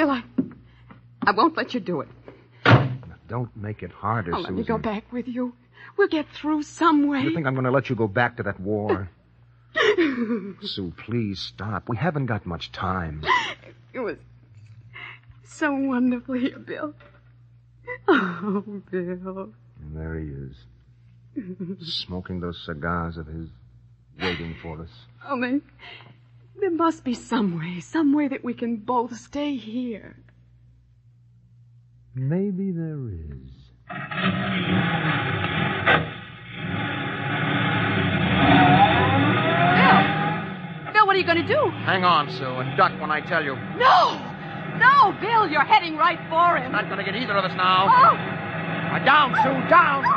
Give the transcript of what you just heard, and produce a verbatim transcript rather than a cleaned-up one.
Bill, I... I won't let you do it. Don't make it harder, Oh, let Susan. me go back with you. We'll get through some way. You think I'm going to let you go back to that war? Sue, please stop. We haven't got much time. It was so wonderful here, Bill. Oh, Bill. And there he is, smoking those cigars of his, waiting for us. Oh, there, there must be some way, some way that we can both stay here. Maybe there is. Bill! Bill, what are you going to do? Hang on, Sue, and duck when I tell you. No! No, Bill, you're heading right for him. Not going to get either of us now. Oh! Uh, down, Sue, down!